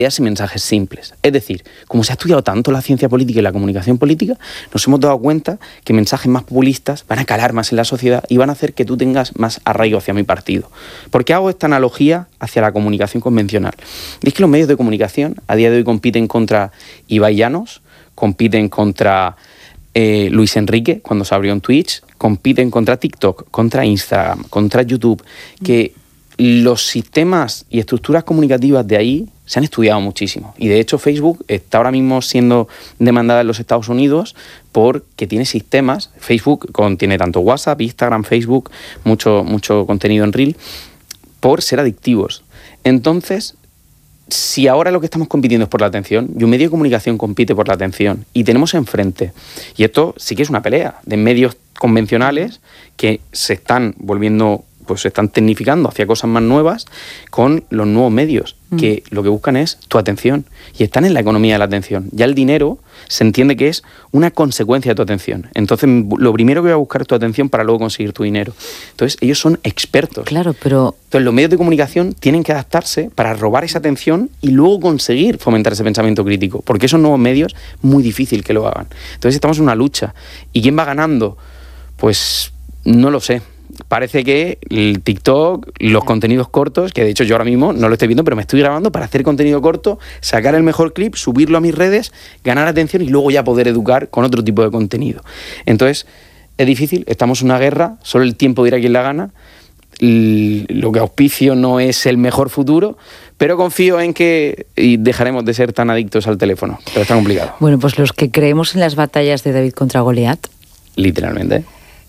ideas y mensajes simples. Es decir, como se ha estudiado tanto la ciencia política y la comunicación política, nos hemos dado cuenta que mensajes más populistas van a calar más en la sociedad y van a hacer que tú tengas más arraigo hacia mi partido. ¿Por qué hago esta analogía hacia la comunicación convencional? Y es que los medios de comunicación a día de hoy compiten contra Ibai Llanos, compiten contra Luis Enrique cuando se abrió en Twitch, compiten contra TikTok, contra Instagram, contra YouTube, que los sistemas y estructuras comunicativas de ahí se han estudiado muchísimo. Y de hecho Facebook está ahora mismo siendo demandada en los Estados Unidos porque tiene sistemas. Facebook contiene tanto WhatsApp, Instagram, Facebook, mucho contenido en Reel, por ser adictivos. Entonces, si ahora lo que estamos compitiendo es por la atención, y un medio de comunicación compite por la atención, y tenemos enfrente, y esto sí que es una pelea de medios convencionales que se están volviendo, pues se están tecnificando hacia cosas más nuevas con los nuevos medios, que lo que buscan es tu atención, y están en la economía de la atención. Ya el dinero se entiende que es una consecuencia de tu atención. Entonces, lo primero que voy a buscar es tu atención para luego conseguir tu dinero. Entonces, ellos son expertos. Claro, pero... Entonces, los medios de comunicación tienen que adaptarse para robar esa atención y luego conseguir fomentar ese pensamiento crítico, porque esos nuevos medios, muy difícil que lo hagan. Entonces, estamos en una lucha. ¿Y quién va ganando? Pues no lo sé. Parece que el TikTok, los contenidos cortos, que de hecho yo ahora mismo no lo estoy viendo, pero me estoy grabando para hacer contenido corto, sacar el mejor clip, subirlo a mis redes, ganar atención y luego ya poder educar con otro tipo de contenido. Entonces, es difícil, estamos en una guerra, solo el tiempo dirá quién la gana. Lo que auspicio no es el mejor futuro, pero confío en que dejaremos de ser tan adictos al teléfono, pero está complicado. Bueno, pues los que creemos en las batallas de David contra Goliat, literalmente,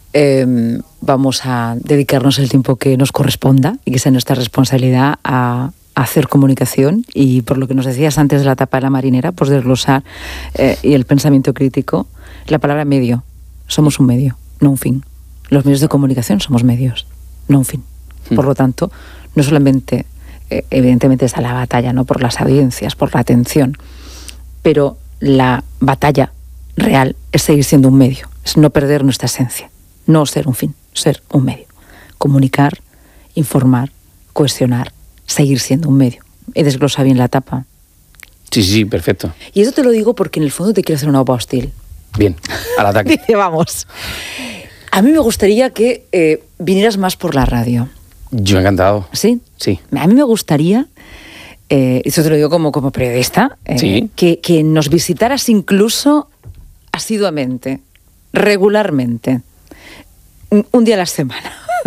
vamos a dedicarnos el tiempo que nos corresponda y que sea nuestra responsabilidad a hacer comunicación, y por lo que nos decías antes de la tapa de la marinera, pues desglosar y el pensamiento crítico, la palabra medio. Somos un medio, no un fin. Los medios de comunicación somos medios, no un fin. Por lo tanto, no solamente, evidentemente está la batalla, ¿no?, por las audiencias, por la atención, pero la batalla real es seguir siendo un medio, es no perder nuestra esencia. No ser un fin, ser un medio. Comunicar, informar, cohesionar, seguir siendo un medio. He desglosado bien la tapa. Sí, perfecto. Y eso te lo digo porque en el fondo te quiero hacer una OPA hostil. Bien, al ataque. Dice, vamos. A mí me gustaría que vinieras más por la radio. Yo encantado. ¿Sí? Sí. A mí me gustaría, eso te lo digo como periodista, sí, que nos visitaras incluso asiduamente, regularmente. Un día a la semana.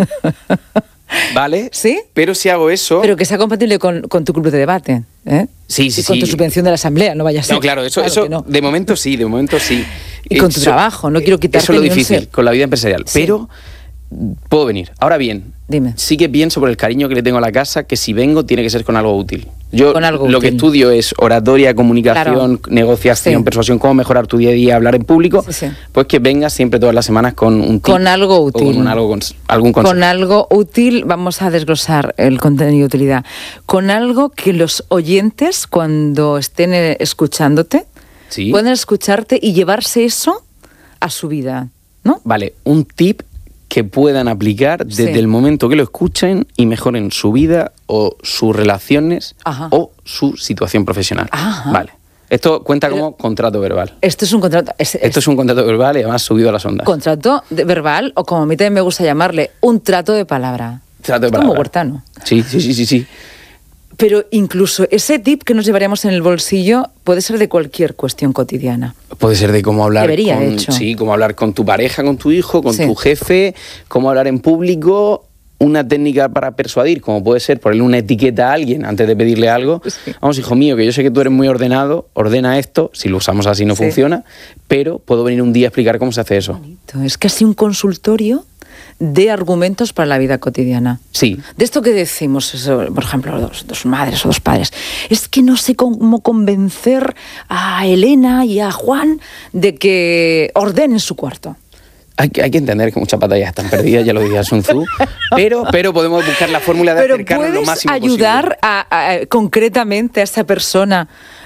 Vale. ¿Sí? Pero si hago eso... Pero que sea compatible con tu club de debate. Sí. Y con tu subvención de la asamblea, no vaya a ser. No, claro, eso no. de momento sí. Y con tu trabajo, no quiero quitarte. Eso es lo difícil, con la vida empresarial. Sí. Pero puedo venir. Ahora bien, dime. Sí que pienso por el cariño que le tengo a la casa que si vengo tiene que ser con algo útil. Yo con algo lo útil. Que estudio es oratoria, comunicación, negociación, persuasión, cómo mejorar tu día a día, hablar en público. Sí. Pues que vengas siempre todas las semanas con un tip. Con algo útil. Con algún consejo. Con algo útil, vamos a desglosar el contenido de utilidad. Con algo que los oyentes, cuando estén escuchándote, puedan escucharte y llevarse eso a su vida, ¿no? Vale, un tip que puedan aplicar desde el momento que lo escuchen y mejoren su vida o sus relaciones o su situación profesional. Vale. Esto cuenta como contrato verbal. Esto es un contrato... Esto es un contrato verbal y además subido a las ondas. Contrato verbal, o como a mí también me gusta llamarle, un trato de palabra. Trato de palabra. Como Huertano. Sí. Pero incluso ese tip que nos llevaríamos en el bolsillo puede ser de cualquier cuestión cotidiana. Puede ser de cómo hablar cómo hablar con tu pareja, con tu hijo, con tu jefe, cómo hablar en público, una técnica para persuadir, como puede ser ponerle una etiqueta a alguien antes de pedirle algo. Sí. Vamos, hijo mío, que yo sé que tú eres muy ordenado, ordena esto, si lo usamos así no funciona, pero puedo venir un día a explicar cómo se hace eso. Bonito. Es casi un consultorio de argumentos para la vida cotidiana. Sí. De esto que decimos, eso, por ejemplo, dos madres o dos padres, es que no sé cómo convencer a Elena y a Juan de que ordenen su cuarto. Hay que entender que muchas batallas están perdidas, ya lo decía Sun Tzu, pero podemos buscar la fórmula de acercarnos lo máximo posible. ¿Puedes ayudar concretamente a esa persona a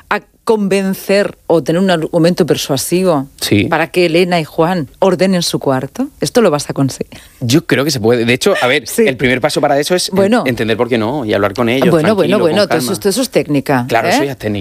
convencer o tener un argumento persuasivo para que Elena y Juan ordenen su cuarto? ¿Esto lo vas a conseguir? Yo creo que se puede. De hecho, a ver, el primer paso para eso es entender por qué no y hablar con ellos. Bueno, todo eso es técnica. Claro, eso ya es técnica.